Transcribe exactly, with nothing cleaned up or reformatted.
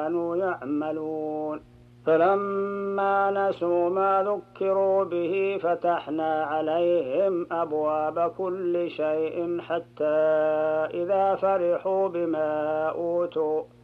كانوا يعملون. فلما نسوا ما ذكروا به فتحنا عليهم أبواب كل شيء حتى إذا فرحوا بما أوتوا